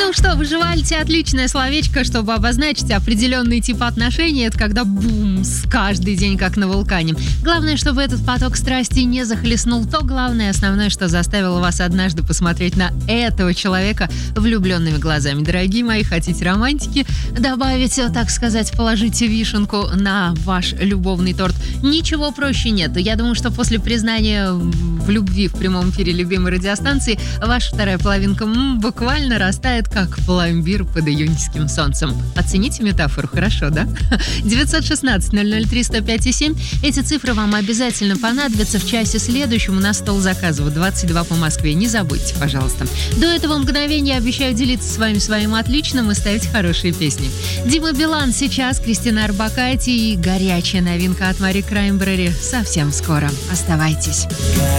Ну что, выживаете отличное словечко, чтобы обозначить определенный тип отношений. Это когда бумс, каждый день как на вулкане. Главное, чтобы этот поток страсти не захлестнул то главное, основное, что заставило вас однажды посмотреть на этого человека влюбленными глазами. Дорогие мои, хотите романтики? Добавить, так сказать, положите вишенку на ваш любовный торт. Ничего проще нет. Я думаю, что после признания в любви в прямом эфире любимой радиостанции ваша вторая половинка буквально растает, как пломбир под июньским солнцем. Оцените метафору, хорошо, да? 916-003-105-7. Эти цифры вам обязательно понадобятся в часе следующем. На стол заказываю 22 по Москве. Не забудьте, пожалуйста. До этого мгновения обещаю делиться с вами своим отличным и ставить хорошие песни. Дима Билан сейчас, Кристина Орбакайте и горячая новинка от Мари Краймбрери совсем скоро. Оставайтесь.